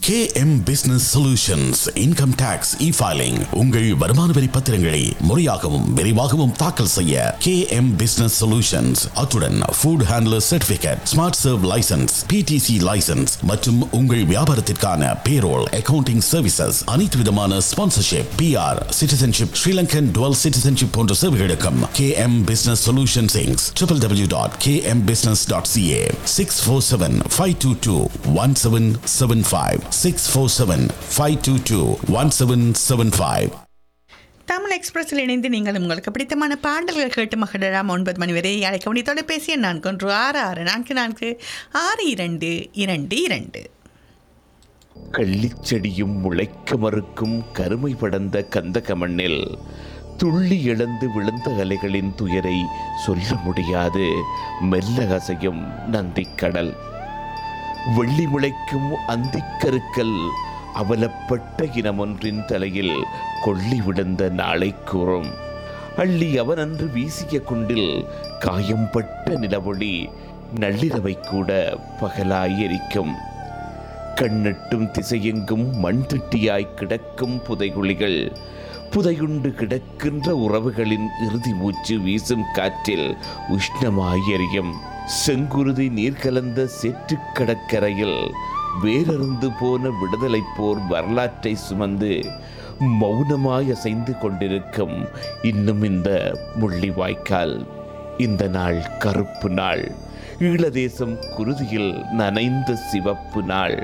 KM Business Solutions Income Tax E-Filing. உங்கள் வருமான வரி பத்திரங்களை முறையாகவும் விரைவாகவும் தாக்கல் செய்ய KM Business Solutions. அத்துடன் Food Handler Certificate, Smart Serve License, PTC License மற்றும் உங்கள் வியாபாரத்திற்கான Payroll, Accounting Services, அனைத்து விதமான Sponsorship, PR, Citizenship, Sri Lankan Dual Citizenship போன்ற சேவைகளுக்கும் KM Business Solutions Inc. www.kmbusiness.ca 647-522-1775 647-522-1775. Tamil எக்ஸ்பிரஸில் இணைந்து நீங்கள் உங்களுக்கு பிடித்தமான பாடல்கள் கேட்டு மகிழலாம். 9 மணி வரை அழைக்க வேண்டிய தொலைபேசி எண் 4166444222. கள்ளிச்செடியும் முளைக்க மறுக்கும் கருமை படர்ந்த கந்தக மண்ணில் துள்ளி எழுந்து விழுந்த அலைகளின் துயரை சொல்ல முடியாது மெல்ல அசையும் நந்திக்கடல். வெள்ளி முளைக்கும் அந்திக்கருக்கல் அவலப்பட்ட இனமொன்றின் தலையில் கொள்ளி விழுந்த நாளை கூறும். அள்ளி அவனன்று வீசிய குண்டில் காயம்பட்ட நிலவொளி நள்ளிரவை கூட பகலாய் எரிக்கும். கண்ணெட்டும் திசையெங்கும் மண் திட்டியாய் கிடக்கும் புதைகுழிகள், புதையுண்டு கிடக்கின்ற உறவுகளின் இறுதி மூச்சு வீசும் காற்றில் உஷ்ணமாய் எரியும். செங்குருதி நீர் கலந்த சேற்று கடற்கரையில் வேறறிந்து போன விடுதலை போர் வரலாற்றை சுமந்து மௌனமாய் அசைந்து கொண்டிருக்கும் இன்னும் இந்த முள்ளிவாய்க்கால். இந்த நாள் கருப்பு நாள், ஈழதேசம் குருதியில் நனைந்த சிவப்பு நாள்.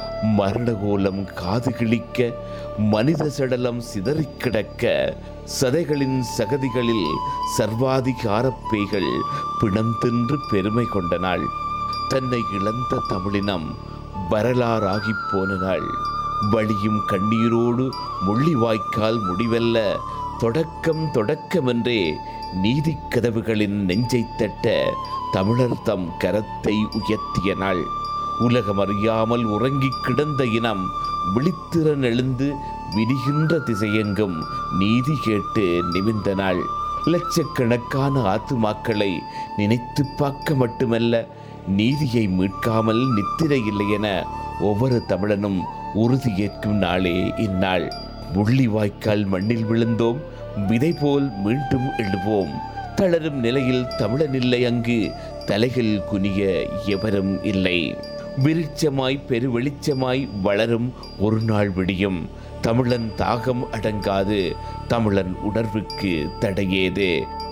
மரணகோலம் காது கிழிக்க, மனித சடலம் சிதறிக் கிடக்க, சதைகளின் சகதிகளில் சர்வாதிகார பேய்கள் பிணம் தின்று பெருமை கொண்ட நாள். தன்னை இழந்த தமிழினம் வரலாறாகி போன நாள். வழியும் கண்ணீரோடு முள்ளிவாய்க்கால் முடிவல்ல, தொடக்கம் தொடக்கமென்றே நீதி கதவுகளின் நெஞ்சை தட்ட தமிழர் தம் கரத்தை உயர்த்திய நாள். உலகம் அறியாமல் உறங்கி கிடந்த இனம் விழித்திறன் எழுந்து விரிகின்ற திசையெங்கும் நீதி கேட்டு நிமிர்ந்த நாள். லட்சக்கணக்கான ஆத்துமாக்களை நினைத்து பார்க்க மட்டுமல்ல, நீதியை மீட்காமல் நித்திரை இல்லை என ஒவ்வொரு தமிழனும் உறுதியேற்கும் நாளே இந்நாள். முள்ளிவாய்க்கால் மண்ணில் விழுந்தோம், விதை போல் மீண்டும் எழுவோம். தளரும் நிலையில் தமிழன் இல்லை, அங்கு தலைகள் குனிய எவரும் இல்லை. விருட்சமாய் பெருவெளிச்சமாய் வளரும் ஒரு நாள் விடியும். தமிழன் தாகம் அடங்காது, தமிழன் உணர்வுக்கு தடையேது.